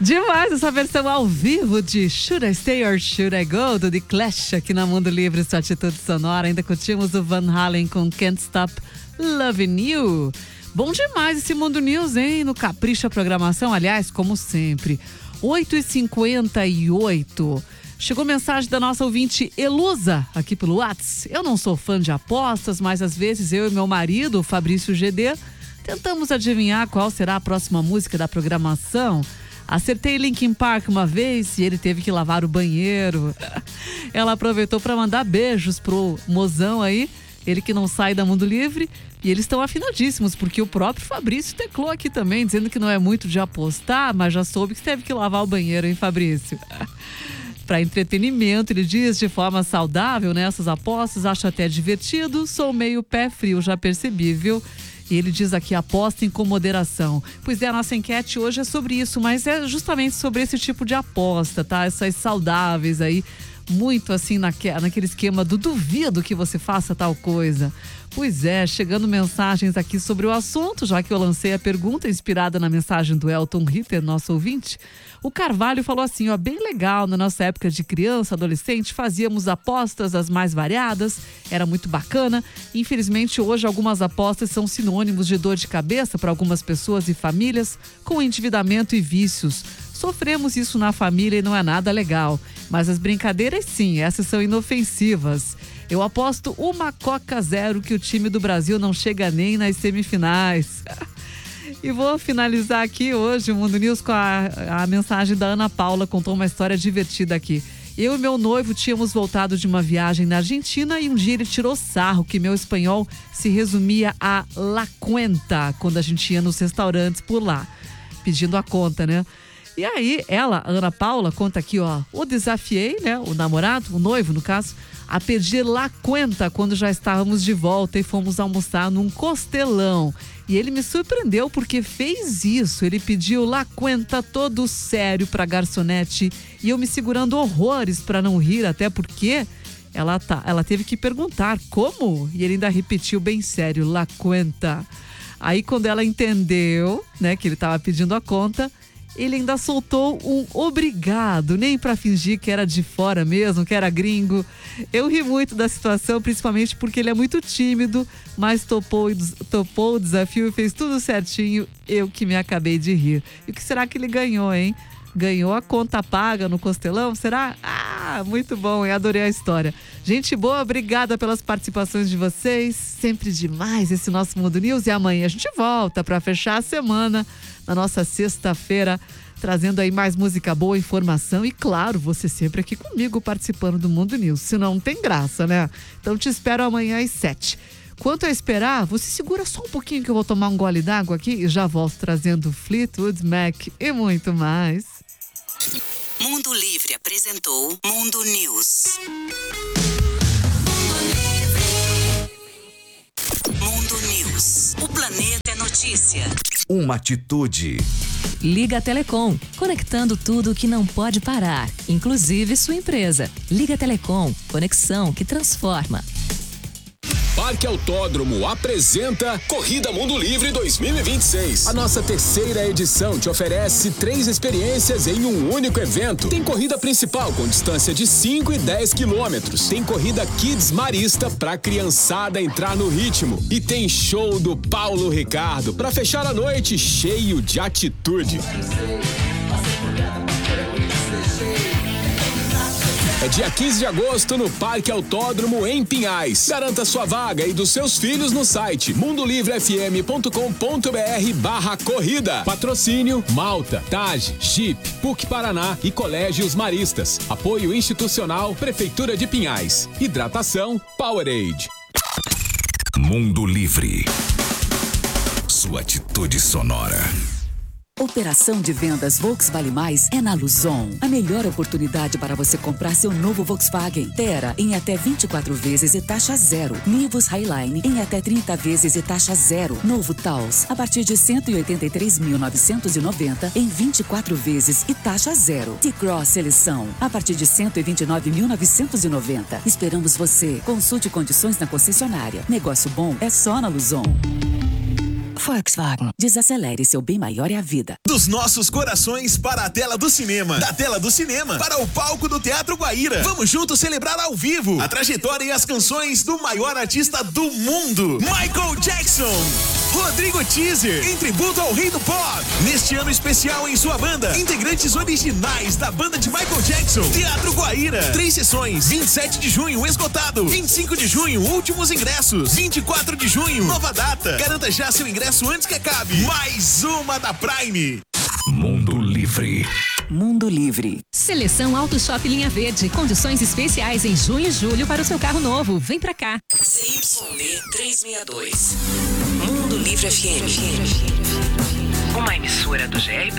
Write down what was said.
Demais essa versão ao vivo de Should I Stay or Should I Go, do The Clash, aqui na Mundo Livre, sua atitude sonora. Ainda curtimos o Van Halen com Can't Stop Loving You. Bom demais esse Mundo News, hein? No Capricha Programação, aliás, como sempre. 8h58. Chegou mensagem da nossa ouvinte Elusa, aqui pelo WhatsApp. Eu não sou fã de apostas, mas às vezes eu e meu marido, o Fabrício GD, tentamos adivinhar qual será a próxima música da programação. Acertei Linkin Park uma vez e ele teve que lavar o banheiro. Ela aproveitou para mandar beijos pro mozão aí, ele que não sai da Mundo Livre. E eles estão afinadíssimos, porque o próprio Fabrício teclou aqui também, dizendo que não é muito de apostar, mas já soube que teve que lavar o banheiro, hein, Fabrício? Para entretenimento, ele diz, de forma saudável, né? Essas apostas, acho até divertido, sou meio pé frio, já percebi, viu? E ele diz aqui, apostem com moderação. Pois é, a nossa enquete hoje é sobre isso, mas é justamente sobre esse tipo de aposta, tá? Essas saudáveis aí, muito assim naquele esquema do duvido que você faça tal coisa. Pois é, chegando mensagens aqui sobre o assunto, já que eu lancei a pergunta inspirada na mensagem do Elton Ritter, nosso ouvinte. O Carvalho falou assim, ó, bem legal, na nossa época de criança, adolescente, fazíamos apostas as mais variadas, era muito bacana. Infelizmente, hoje algumas apostas são sinônimos de dor de cabeça para algumas pessoas e famílias com endividamento e vícios. Sofremos isso na família e não é nada legal. Mas as brincadeiras, sim, essas são inofensivas. Eu aposto uma Coca Zero que o time do Brasil não chega nem nas semifinais. E vou finalizar aqui hoje o Mundo News com a mensagem da Ana Paula, contou uma história divertida aqui. Eu e meu noivo tínhamos voltado de uma viagem na Argentina e um dia ele tirou sarro que meu espanhol se resumia a la cuenta, quando a gente ia nos restaurantes por lá, pedindo a conta, né? E aí, ela, Ana Paula, conta aqui, ó, o desafiei, né, o namorado, o noivo, no caso, a pedir la cuenta quando já estávamos de volta e fomos almoçar num costelão. E ele me surpreendeu porque fez isso, ele pediu la cuenta todo sério pra garçonete e eu me segurando horrores pra não rir, até porque ela teve que perguntar como, e ele ainda repetiu bem sério, la cuenta. Aí quando ela entendeu, né, que ele estava pedindo a conta, ele ainda soltou um obrigado, nem pra fingir que era de fora mesmo, que era gringo. Eu ri muito da situação, principalmente porque ele é muito tímido, mas topou o desafio e fez tudo certinho. Eu que me acabei de rir. E o que será que ele ganhou, hein? Ganhou a conta paga no costelão? Será? Ah, muito bom, hein? Adorei a história. Gente boa, obrigada pelas participações de vocês. Sempre demais esse nosso Mundo News. E amanhã a gente volta para fechar a semana, na nossa sexta-feira, trazendo aí mais música boa, informação e, claro, você sempre aqui comigo participando do Mundo News. Senão não tem graça, né? Então te espero amanhã às 7. Quanto a esperar, você segura só um pouquinho que eu vou tomar um gole d'água aqui e já volto trazendo Fleetwood Mac e muito mais. Mundo Livre apresentou Mundo News. Mundo News. O planeta é notícia. Uma atitude. Liga Telecom, conectando tudo que não pode parar, inclusive sua empresa. Liga Telecom, conexão que transforma. Parque Autódromo apresenta Corrida Mundo Livre 2026. A nossa terceira edição te oferece 3 experiências em um único evento. Tem corrida principal com distância de 5 e 10 quilômetros. Tem corrida Kids Marista pra criançada entrar no ritmo. E tem show do Paulo Ricardo pra fechar a noite cheio de atitude. É dia 15 de agosto no Parque Autódromo em Pinhais. Garanta sua vaga e dos seus filhos no site mundolivrefm.com.br/corrida. Patrocínio Malta, TAG, Jeep, PUC Paraná e Colégios Maristas. Apoio institucional Prefeitura de Pinhais. Hidratação Powerade. Mundo Livre. Sua atitude sonora. Operação de vendas Volkswagen Mais é na Luzon. A melhor oportunidade para você comprar seu novo Volkswagen. Terra em até 24 vezes e taxa zero. Nivus Highline em até 30 vezes e taxa zero. Novo Taos a partir de 183.990 em 24 vezes e taxa zero. T-Cross Seleção a partir de 129.990. Esperamos você. Consulte condições na concessionária. Negócio bom é só na Luzon. Volkswagen. Desacelere, seu bem maior é a vida. Dos nossos corações para a tela do cinema. Da tela do cinema para o palco do Teatro Guaíra. Vamos juntos celebrar ao vivo a trajetória e as canções do maior artista do mundo, Michael Jackson. Rodrigo Teaser, em tributo ao rei do pop. Neste ano especial em sua banda, integrantes originais da banda de Michael Jackson. Teatro Guaíra. 3 sessões. 27 de junho, esgotado. 25 de junho, últimos ingressos. 24 de junho, nova data. Garanta já seu ingresso antes que acabe. Mais uma da Prime. Mundo Livre. Mundo Livre. Seleção Auto Shop Linha Verde. Condições especiais em junho e julho para o seu carro novo. Vem pra cá. ZYD 362. Mundo Livre FM. Uma emissora do GR